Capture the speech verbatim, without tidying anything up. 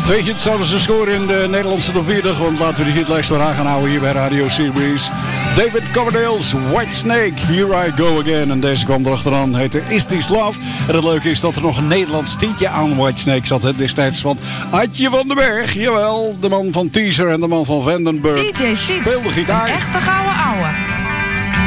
Twee hits zouden ze scoren in de Nederlandse top veertig. Want laten we de hitlijst weer aan gaan houden hier bij Radio Series. David Coverdale's White Snake, Here I Go Again. En deze kwam erachteraan, heette Is This Love. En het leuke is dat er nog een Nederlands tintje aan White Snake zat. Hè, destijds van Adje van den Berg. Jawel, de man van Teaser en de man van Vandenberg. D J Sheets, speelde gitaar. een echte gouden ouwe.